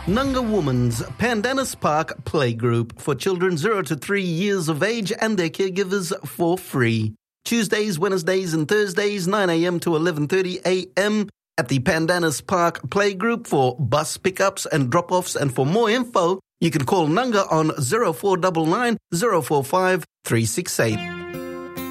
Nunga Women's Pandanus Park Playgroup for children 0 to 3 years of age and their caregivers for free. Tuesdays, Wednesdays and Thursdays, 9 a.m. to 11:30 a.m. at the Pandanus Park Playgroup for bus pickups and drop-offs. And for more info, you can call Nunga on 0499 045 368.